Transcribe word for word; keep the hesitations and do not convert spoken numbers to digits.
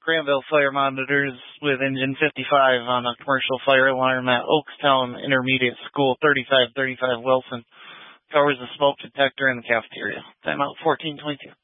Granville Fire monitors with engine fifty-five on a commercial fire alarm at Oakstown Intermediate School, thirty-five thirty-five Wilson. Covers the smoke detector in the cafeteria. Timeout fourteen twenty-two.